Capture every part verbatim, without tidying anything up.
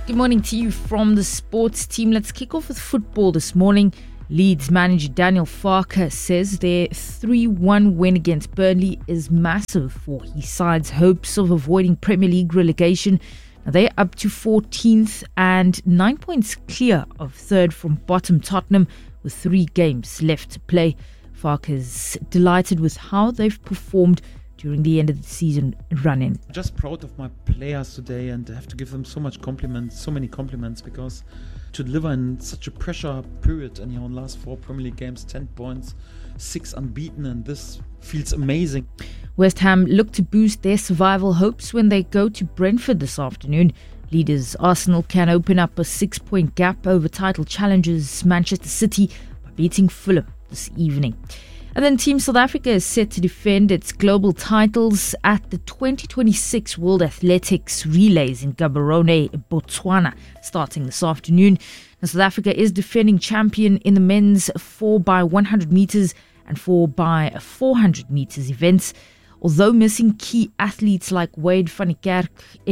Good morning to you from the sports team. Let's kick off with football this morning. Leeds manager Daniel Farke says their three one win against Burnley is massive for his side's hopes of avoiding Premier League relegation. Now they're up to fourteenth and nine points clear of third from bottom Tottenham with three games left to play. Farke is delighted with how they've performed during the end of the season run-in. Just proud of my players today, and I have to give them so much compliments, so many compliments, because to deliver in such a pressure period, and you know, in last four Premier League games, ten points, six unbeaten, and this feels amazing. West Ham look to boost their survival hopes when they go to Brentford this afternoon. Leaders Arsenal can open up a six-point gap over title challengers Manchester City by beating Fulham this evening. And then Team South Africa is set to defend its global titles at the twenty twenty-six World Athletics Relays in Gaborone, Botswana, starting this afternoon. Now, South Africa is defending champion in the men's four by one hundred meters and four by four hundred meters events. Although missing key athletes like Wade van der Kerk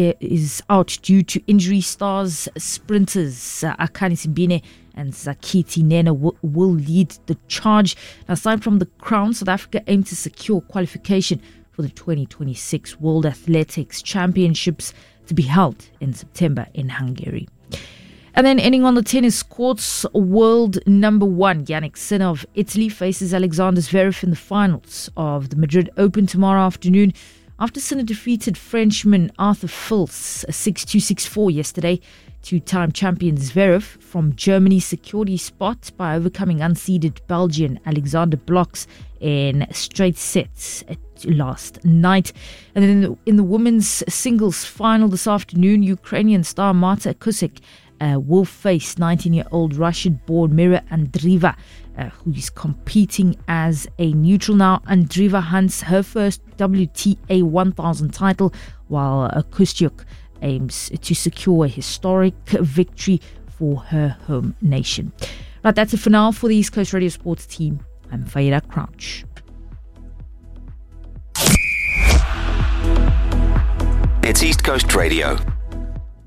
is out due to injury, stars sprinters uh, Akani Simbine and Zakiti Nene will, will lead the charge. Now, aside from the crown, South Africa aim to secure qualification for the twenty twenty-six World Athletics Championships to be held in September in Hungary. And then ending on the tennis courts, world number one Jannik Sinner of Italy faces Alexander Zverev in the finals of the Madrid Open tomorrow afternoon. After Sinner defeated Frenchman Arthur Fils six two six four yesterday, two-time champion Zverev from Germany secured his spot by overcoming unseeded Belgian Alexander Blocks in straight sets last night. And then in the, in the women's singles final this afternoon, Ukrainian star Marta Kusik Uh, will face nineteen-year-old Russian-born Mira Andreeva, uh, who is competing as a neutral now. Andreeva hunts her first W T A one thousand title, while uh, Kustyuk aims to secure a historic victory for her home nation. Right, that's it for now for the East Coast Radio Sports team. I'm Faida Crouch. It's East Coast Radio.